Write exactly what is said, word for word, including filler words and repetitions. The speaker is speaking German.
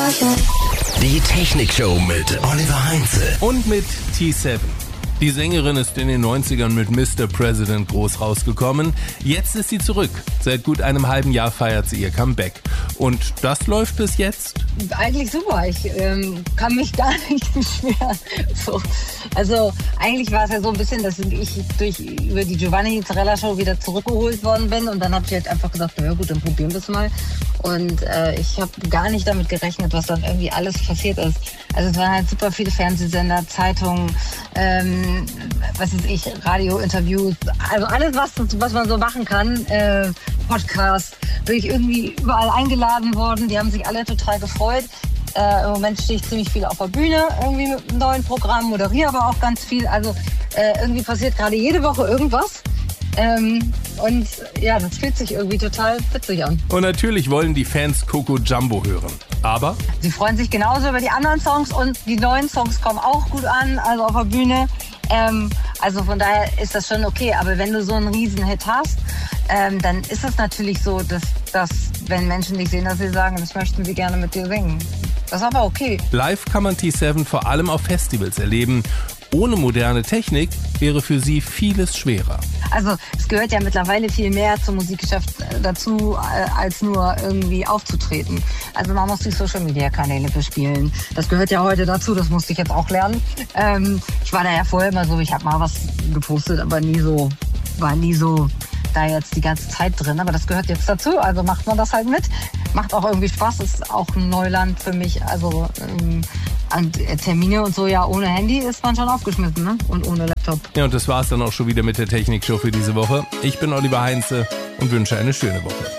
Die Technikshow mit Oliver Heinze. Und mit T sieben. Die Sängerin ist in den neunzigern mit Mister President groß rausgekommen. Jetzt ist sie zurück. Seit gut einem halben Jahr feiert sie ihr Comeback. Und das läuft bis jetzt? Eigentlich super. Ich ähm, kann mich gar nicht beschweren. So. Also eigentlich war es ja so ein bisschen, dass ich durch über die Giovanni Zarella Show wieder zurückgeholt worden bin. Und dann habe ich halt einfach gesagt, na ja gut, dann probieren wir es mal. Und äh, ich habe gar nicht damit gerechnet, was dann irgendwie alles passiert ist. Also es waren halt super viele Fernsehsender, Zeitungen, ähm, was weiß ich, Radiointerviews, also alles, was, was man so machen kann, äh, Podcast, bin ich irgendwie überall eingeladen worden, die haben sich alle total gefreut. Äh, Im Moment stehe ich ziemlich viel auf der Bühne, irgendwie mit einem neuen Programm, moderiere aber auch ganz viel, also äh, irgendwie passiert gerade jede Woche irgendwas. Ähm, und ja, das fühlt sich irgendwie total witzig an. Und natürlich wollen die Fans Coco Jumbo hören. Aber sie freuen sich genauso über die anderen Songs und die neuen Songs kommen auch gut an, also auf der Bühne. Ähm, also von daher ist das schon okay. Aber wenn du so einen Riesenhit hast, ähm, dann ist es natürlich so, dass, dass wenn Menschen dich sehen, dass sie sagen, das möchten sie gerne mit dir singen. Das ist aber okay. Live kann man T sieben vor allem auf Festivals erleben. Ohne moderne Technik wäre für sie vieles schwerer. Also es gehört ja mittlerweile viel mehr zum Musikgeschäft dazu, als nur irgendwie aufzutreten. Also man muss die Social-Media-Kanäle bespielen. Das gehört ja heute dazu, das musste ich jetzt auch lernen. Ähm, ich war da ja vorher immer so, ich habe mal was gepostet, aber nie so, war nie so da jetzt die ganze Zeit drin. Aber das gehört jetzt dazu, also macht man das halt mit. Macht auch irgendwie Spaß, ist auch ein Neuland für mich. Also ähm, an Termine und so, ja, ohne Handy ist man schon aufgeschmissen, ne? Und ohne Laptop. Ja, und das war's dann auch schon wieder mit der Technikshow für diese Woche. Ich bin Oliver Heinze und wünsche eine schöne Woche.